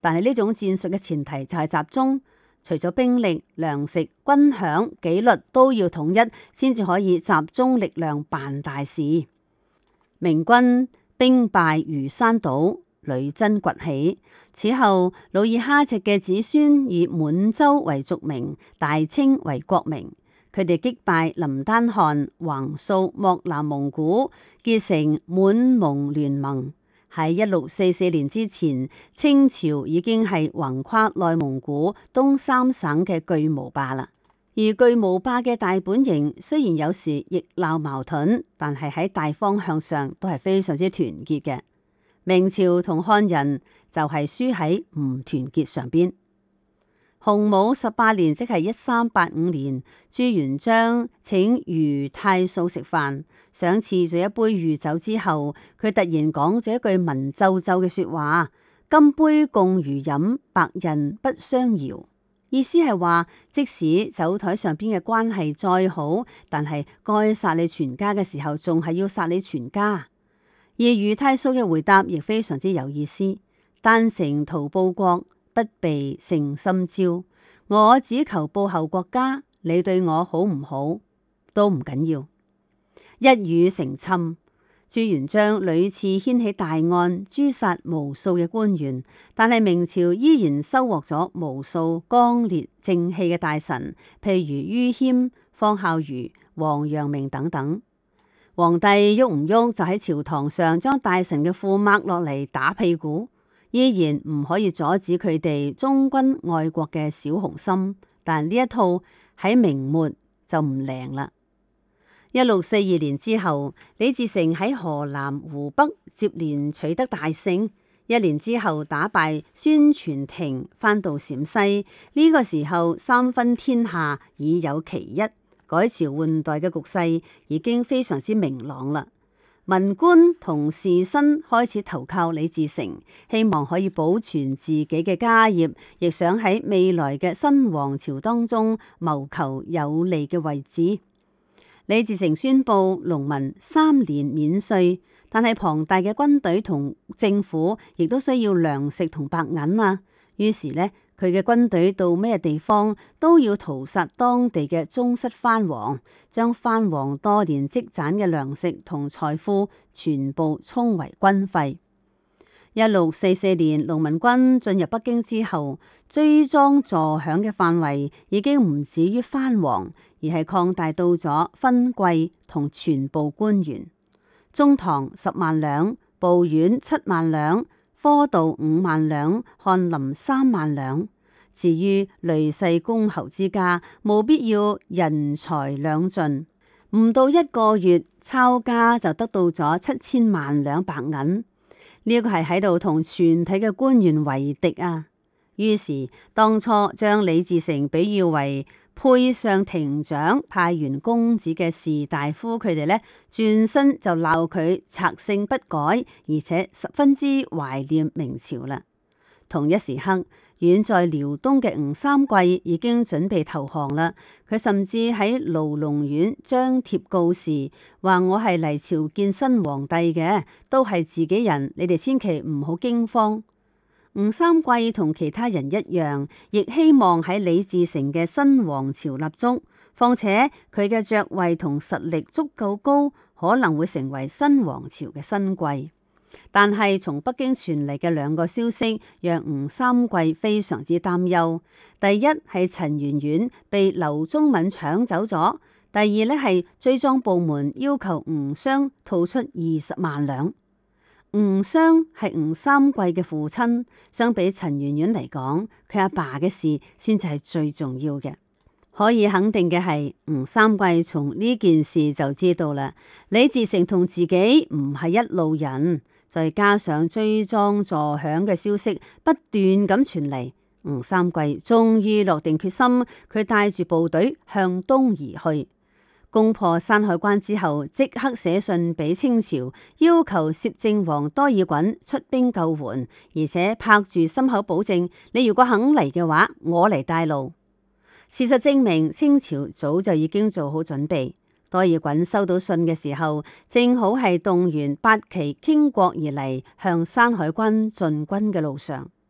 但係呢種戰術嘅前提就係集中，除咗兵力、糧食、軍餉、紀律都要統一，先至可以集中力量辦大事。明軍兵敗如山倒，屢增崛起。此後，努爾哈赤嘅子孫以滿洲為族名，大清為國名。佢哋擊敗林丹汗，橫掃漠南蒙古，結成滿蒙聯盟。喺1644年之前，清朝已經係橫跨內蒙古東三省嘅巨無霸啦。而巨無霸嘅大本營雖然有時亦鬧矛盾，但係喺大方向上都係非常之團結嘅。明朝同漢人就係輸喺唔團結上邊。洪武18年，即係1385年，朱元璋請余太素食飯，賞賜咗一杯御酒之後，佢突然講咗一句文縐縐嘅說話：金杯共餘飲，白刃不相搖。意思係話，即使酒台上邊嘅關係再好，但係該殺你全家嘅時候，仲係要殺你全家。而余太素嘅回答亦非常之有意思：丹城圖報國，不備勝心焦。我只求報效國家，你對我好唔好都唔緊要。一語成讖，朱元璋屢次掀起大案，誅殺無數嘅官員，但係明朝依然收穫咗無數剛烈正氣嘅大臣，譬如于謙、方孝孺、王陽明等等。皇帝喐唔喐就喺朝堂上將大臣嘅褲剝落嚟打屁股，依然唔可以阻止佢哋忠君愛國嘅小雄心。但呢一套喺明末就唔靈啦。1642年之後，李自成喺河南、湖北接連取得大勝。1年之後打敗孫傳庭，翻到陝西。呢個時候三分天下已有其一，改朝換代嘅局勢已經非常之明朗啦。文官同士紳開始投靠李自成，希望可以保存自己嘅家業，亦想喺未來嘅新王朝當中謀求有利嘅位置。李自成宣布農民3年免稅，但係龐大嘅軍隊同政府亦都需要糧食同白銀啊。於是呢，佢嘅軍隊到咩地方都要屠殺當地嘅宗室藩王，將藩王多年積攢嘅糧食同財富全部充為軍費。1644年，農民軍進入北京之後，追贓助餉嘅範圍已經唔止於藩王，而係擴大到咗勳貴同全部官員。中堂10萬兩，部院7萬兩，科道5萬兩，翰林3萬兩。至於雷氏公侯之家，務必要人財兩盡，唔到1個月，抄家就得到咗7000萬兩白銀。呢個係喺度同全體嘅官員為敵啊！於是當初將李自成比喻為沛上亭長太原公子嘅士大夫，佢哋呢轉身就鬧佢賊性不改，而且十分之懷念明朝啦。同一時刻，遠在遼東嘅吳三桂已經準備投降啦。佢甚至喺盧龍院張貼告示，話我係嚟朝見新皇帝嘅，都係自己人，你哋千祈唔好驚慌。吳三桂同其他人一樣，亦希望喺李自成嘅新王朝立足，況且佢嘅爵位同實力足夠高，可能會成為新王朝嘅新貴。但係從北京傳嚟嘅2個消息，讓吳三桂非常之擔憂。第一係陳圓圓被劉宗敏搶走咗；第二呢係追贓部門要求吳襄吐出20萬兩。吳襄係吳三桂嘅父親，相比陳圓圓嚟講，佢阿爸嘅事先至係最重要嘅。可以肯定嘅係，吳三桂從呢件事就知道啦，李自成同自己唔係一路人。再加上追贓助餉嘅消息不斷咁傳嚟，吳三桂終於落定決心，佢帶住部隊向東而去。攻破山海關之後，即刻寫信俾清朝，要求攝政王多爾袞出兵救援，而且拍住心口保證，你如果肯嚟嘅話，我嚟帶路。事實證明，清朝早就已經做好準備。多爾袞收到信嘅時候，正好係動員8旗傾國而嚟，向山海關進軍嘅路上。